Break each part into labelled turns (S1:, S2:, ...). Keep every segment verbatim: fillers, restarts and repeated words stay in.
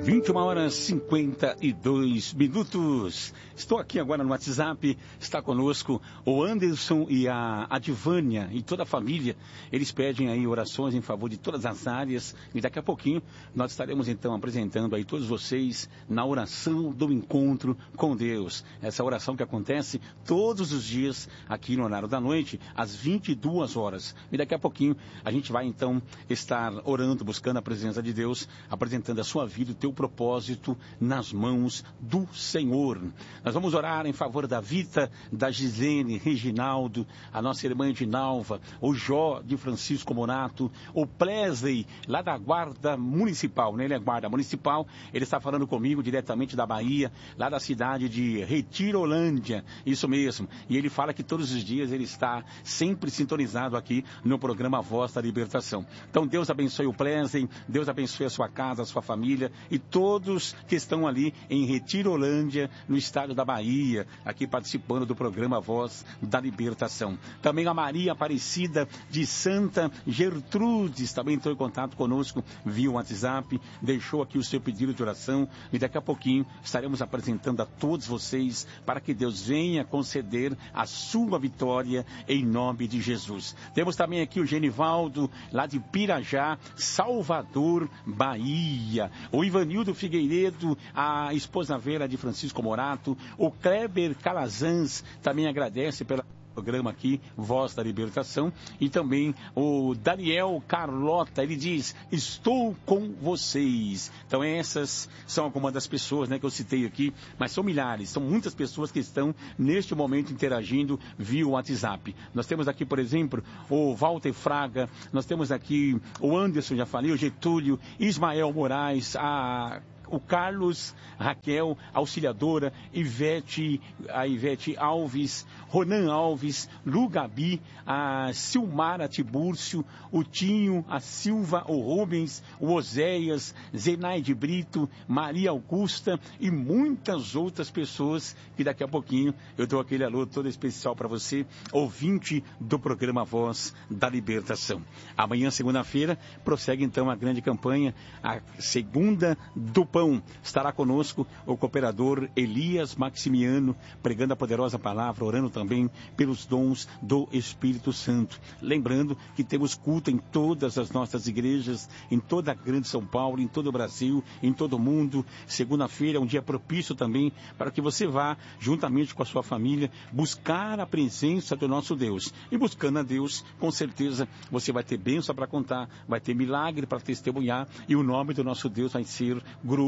S1: vinte e uma horas e cinquenta e dois minutos. Estou aqui agora no WhatsApp, está conosco o Anderson e a Advânia e toda a família. Eles pedem aí orações em favor de todas as áreas e daqui a pouquinho nós estaremos então apresentando aí todos vocês na oração do encontro com Deus. Essa oração que acontece todos os dias aqui no horário da noite, às vinte e duas horas. E daqui a pouquinho a gente vai então estar orando, buscando a presença de Deus, apresentando a sua vida, o teu propósito nas mãos do Senhor. Nós vamos orar em favor da Vita, da Gislene, Reginaldo, a nossa irmã Edinalva, o Jó de Francisco Morato, o Presley, lá da Guarda Municipal, né? Ele é Guarda Municipal, ele está falando comigo diretamente da Bahia, lá da cidade de Retirolândia, isso mesmo. E ele fala que todos os dias ele está sempre sintonizado aqui no programa Voz da Libertação. Então Deus abençoe o Presley, Deus abençoe a sua casa, a sua família e todos que estão ali em Retirolândia, no estado da Bahia, aqui participando do programa Voz da Libertação. Também a Maria Aparecida de Santa Gertrudes também entrou em contato conosco via WhatsApp, deixou aqui o seu pedido de oração e daqui a pouquinho estaremos apresentando a todos vocês para que Deus venha conceder a sua vitória em nome de Jesus. Temos também aqui o Genivaldo, lá de Pirajá, Salvador, Bahia. O Ivanildo Figueiredo, a esposa Vera de Francisco Morato, o Kleber Calazans também agradece pelo programa aqui, Voz da Libertação, e também o Daniel Carlota, ele diz, estou com vocês. Então essas são algumas das pessoas, né, que eu citei aqui, mas são milhares, são muitas pessoas que estão neste momento interagindo via WhatsApp. Nós temos aqui, por exemplo, o Walter Fraga, nós temos aqui o Anderson, já falei, o Getúlio, Ismael Moraes, a o Carlos, Raquel, Auxiliadora, Ivete, a Ivete Alves, Ronan Alves, Lu Gabi, a Silmara Tibúrcio, o Tinho, a Silva, o Rubens, o Oséias, Zenaide Brito, Maria Augusta e muitas outras pessoas que daqui a pouquinho eu dou aquele alô todo especial para você, ouvinte do programa Voz da Libertação. Amanhã, segunda-feira, prossegue então a grande campanha, a Segunda do Pão. Estará conosco o cooperador Elias Maximiano, pregando a poderosa palavra, orando também pelos dons do Espírito Santo. Lembrando que temos culto em todas as nossas igrejas, em toda a grande São Paulo, em todo o Brasil, em todo o mundo. Segunda-feira é um dia propício também para que você vá, juntamente com a sua família, buscar a presença do nosso Deus. E buscando a Deus, com certeza você vai ter bênção para contar, vai ter milagre para testemunhar e o nome do nosso Deus vai ser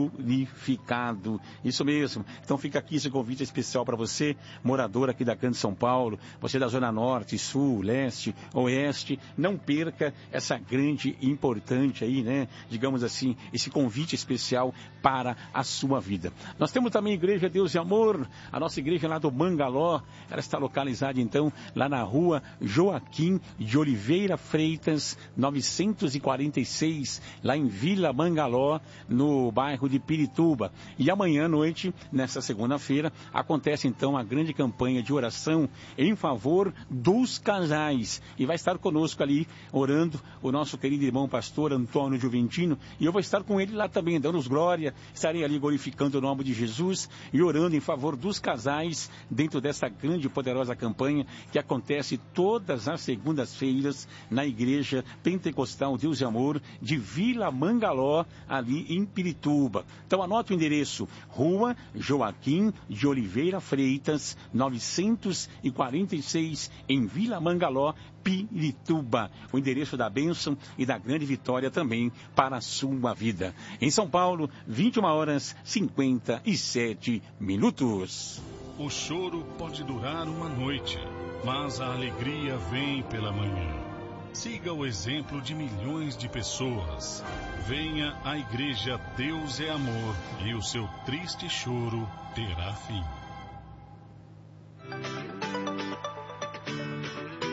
S1: glorificado. Isso mesmo. Então fica aqui esse convite especial para você, morador aqui da Grande São Paulo, você da Zona Norte, Sul, Leste, Oeste, não perca essa grande e importante aí, né, digamos assim, esse convite especial para a sua vida. Nós temos também a Igreja Deus e Amor, a nossa igreja lá do Mangaló, ela está localizada então lá na rua Joaquim de Oliveira Freitas, novecentos e quarenta e seis, lá em Vila Mangaló, no bairro de Pirituba. E amanhã à noite, nesta segunda-feira, acontece então a grande campanha de oração em favor dos casais. E vai estar conosco ali, orando, o nosso querido irmão pastor Antônio Juventino, e eu vou estar com ele lá também, dando-nos glória, estarei ali glorificando o nome de Jesus e orando em favor dos casais, dentro dessa grande e poderosa campanha que acontece todas as segundas-feiras na Igreja Pentecostal Deus e Amor de Vila Mangaló, ali em Pirituba. Então anota o endereço, Rua Joaquim de Oliveira Freitas, novecentos e quarenta e seis, em Vila Mangaló, Pirituba. O endereço da bênção e da grande vitória também para a sua vida. Em São Paulo, vinte e uma horas e cinquenta e sete minutos.
S2: O choro pode durar uma noite, mas a alegria vem pela manhã. Siga o exemplo de milhões de pessoas. Venha à Igreja Deus é Amor e o seu triste choro terá fim.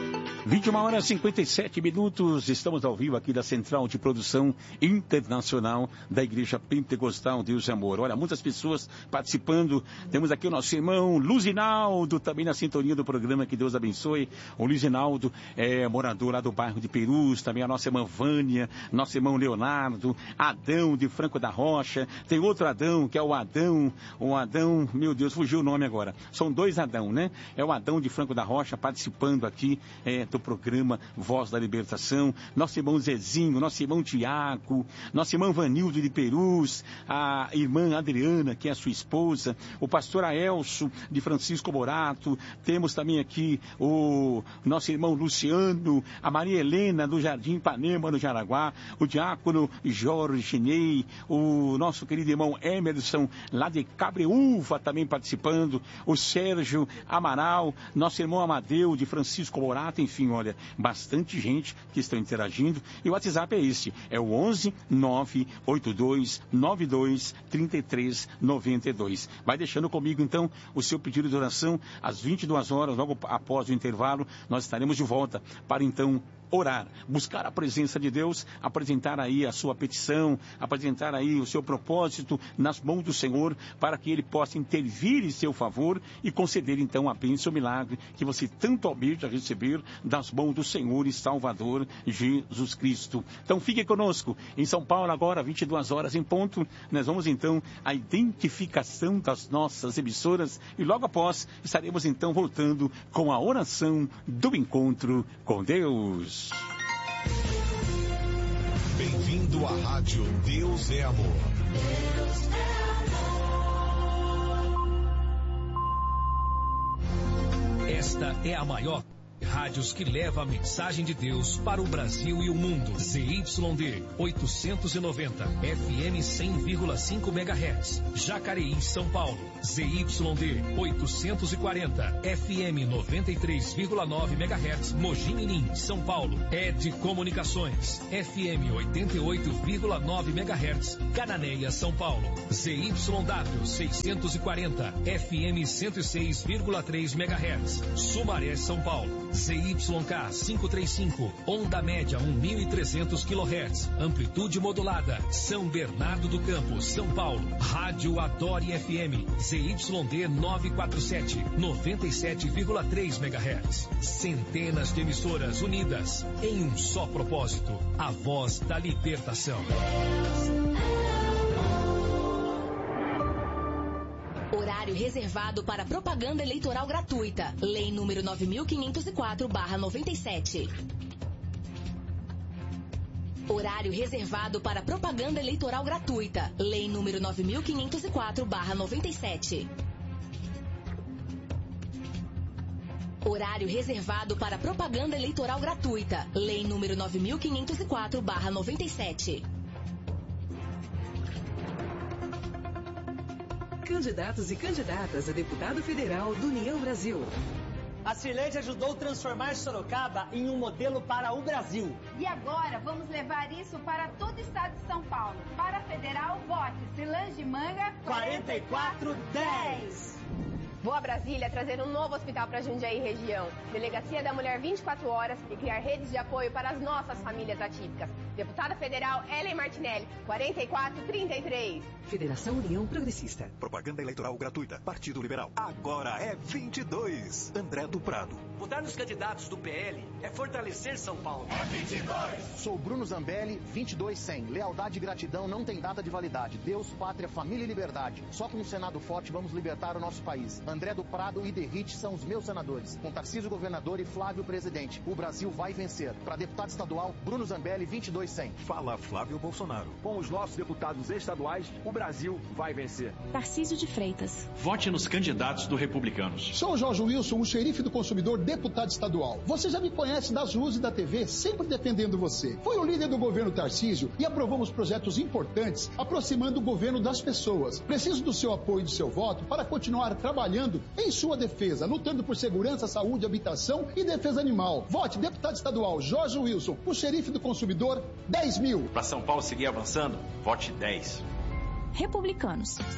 S1: vinte e uma horas e cinquenta e sete minutos, estamos ao vivo aqui da Central de Produção Internacional da Igreja Pentecostal Deus e Amor. Olha, muitas pessoas participando, temos aqui o nosso irmão Luzinaldo, também na sintonia do programa, que Deus abençoe. O Luzinaldo é morador lá do bairro de Perus, também a nossa irmã Vânia, nosso irmão Leonardo, Adão de Franco da Rocha, tem outro Adão, que é o Adão, o Adão, meu Deus, fugiu o nome agora, são dois Adão, né? É o Adão de Franco da Rocha participando aqui é, do programa Voz da Libertação, nosso irmão Zezinho, nosso irmão Tiago, nosso irmão Vanildo de Perus, a irmã Adriana, que é a sua esposa, o pastor Aelso de Francisco Morato, temos também aqui o nosso irmão Luciano, a Maria Helena do Jardim Ipanema, no Jaraguá, o diácono Jorge Chinei, o nosso querido irmão Emerson, lá de Cabreúva, também participando, o Sérgio Amaral, nosso irmão Amadeu de Francisco Morato, enfim, olha, bastante gente que está interagindo. E o WhatsApp é esse, é o onze nove oito dois nove dois três três nove dois. Vai deixando comigo, então, o seu pedido de oração às vinte e duas horas, logo após o intervalo, nós estaremos de volta para, então, orar, buscar a presença de Deus, apresentar aí a sua petição, apresentar aí o seu propósito nas mãos do Senhor, para que Ele possa intervir em seu favor e conceder então a bênção, o milagre que você tanto almeja receber das mãos do Senhor e Salvador Jesus Cristo. Então fique conosco, em São Paulo agora, vinte e duas horas em ponto, nós vamos então à identificação das nossas emissoras e logo após estaremos então voltando com a oração do encontro com Deus.
S3: Bem-vindo à rádio Deus é Amor. Deus é amor.
S4: Esta é a maior rádios que leva a mensagem de Deus para o Brasil e o mundo. Z Y D oitocentos e noventa, F M cem vírgula cinco megahertz, Jacareí, São Paulo. Z Y D oitocentos e quarenta, F M noventa e três vírgula nove megahertz, Mogi Mirim, São Paulo. E D Comunicações, F M oitenta e oito vírgula nove megahertz, Cananéia, São Paulo. Z Y W seiscentos e quarenta, F M cento e seis vírgula três megahertz, Sumaré, São Paulo. Z Y K quinhentos e trinta e cinco, onda média mil e trezentos quilohertz, amplitude modulada, São Bernardo do Campo, São Paulo. Rádio Adore F M, Z Y D novecentos e quarenta e sete, noventa e sete vírgula três megahertz. Centenas de emissoras unidas em um só propósito, a voz da libertação.
S5: Horário reservado para propaganda eleitoral gratuita. Lei número nove mil quinhentos e quatro barra noventa e sete. Horário reservado para propaganda eleitoral gratuita. Lei número nove mil quinhentos e quatro barra noventa e sete. Horário reservado para propaganda eleitoral gratuita. Lei número nove mil quinhentos e quatro barra noventa e sete.
S6: Candidatos e candidatas a deputado federal do União Brasil.
S7: A Cirlete ajudou a transformar Sorocaba em um modelo para o Brasil.
S8: E agora vamos levar isso para todo o estado de São Paulo. Para a federal, vote Cilange Manga
S7: quarenta e quatro dez.
S9: Vou a Brasília trazer um novo hospital para Jundiaí região. Delegacia da Mulher vinte e quatro horas e criar redes de apoio para as nossas famílias atípicas. Deputada Federal Ellen Martinelli, quarenta e quatro trinta e três.
S6: Federação União Progressista.
S3: Propaganda eleitoral gratuita. Partido Liberal. Agora é vinte e dois. André do Prado.
S10: Votar nos candidatos do P L é fortalecer São Paulo.
S11: É vinte e dois.
S12: Sou Bruno Zambelli, vinte e dois cem. Lealdade e gratidão não tem data de validade. Deus, pátria, família e liberdade. Só com um Senado forte vamos libertar o nosso país. André do Prado e Derrite são os meus senadores. Com Tarcísio governador e Flávio presidente. O Brasil vai vencer. Para deputado estadual, Bruno Zambelli, vinte e dois cem.
S3: Fala Flávio Bolsonaro.
S13: Com os nossos deputados estaduais, o Brasil vai vencer.
S14: Tarcísio de Freitas.
S15: Vote nos candidatos do Republicanos.
S16: Sou o Jorge Wilson, o xerife do consumidor, deputado estadual. Você já me conhece das ruas e da T V, sempre defendendo você. Foi o líder do governo Tarcísio e aprovamos projetos importantes, aproximando o governo das pessoas. Preciso do seu apoio e do seu voto para continuar trabalhando em sua defesa, lutando por segurança, saúde, habitação e defesa animal. Vote deputado estadual Jorge Wilson, o xerife do consumidor, dez mil.
S15: Para São Paulo seguir avançando, vote dez.
S14: Republicanos.